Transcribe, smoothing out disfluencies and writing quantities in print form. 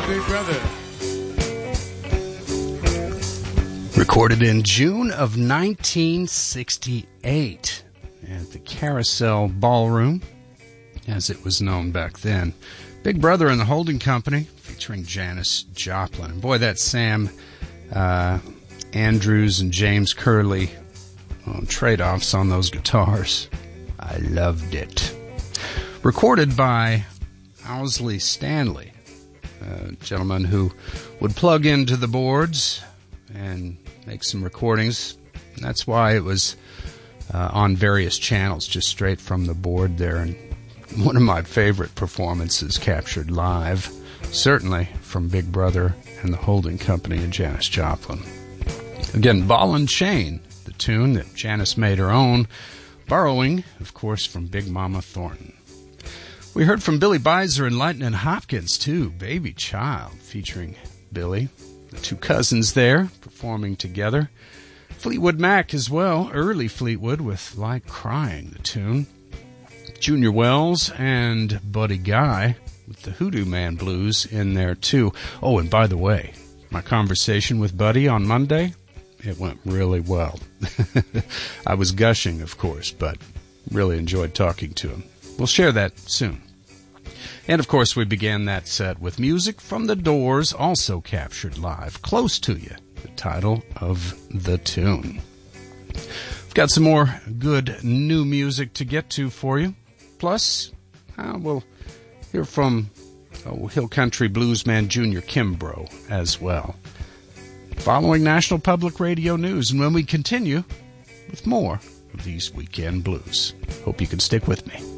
Big Brother. Recorded in June of 1968 at the Carousel Ballroom, as it was known back then. Big Brother and the Holding Company, featuring Janis Joplin. And boy, that Sam Andrews and James Curley trade-offs on those guitars. I loved it. Recorded by Owsley Stanley, a gentleman who would plug into the boards and make some recordings. And that's why it was on various channels, just straight from the board there. And one of my favorite performances captured live, certainly from Big Brother and the Holding Company and Janis Joplin. Again, Ball and Chain, the tune that Janis made her own, borrowing, of course, from Big Mama Thornton. We heard from Billy Beiser and Lightnin' Hopkins, too, Baby Child, featuring Billy. The two cousins there, performing together. Fleetwood Mac as well, early Fleetwood, with Like Crying, the tune. Junior Wells and Buddy Guy, with the Hoodoo Man Blues in there, too. Oh, and by the way, my conversation with Buddy on Monday, it went really well. I was gushing, of course, but really enjoyed talking to him. We'll share that soon. And, of course, we began that set with music from The Doors, also captured live, Close to You, the title of the tune. We've got some more good new music to get to for you. Plus, we'll hear from Hill Country bluesman Junior Kimbrough as well. Following National Public Radio News, and when we continue with more of these Weekend Blues. Hope you can stick with me.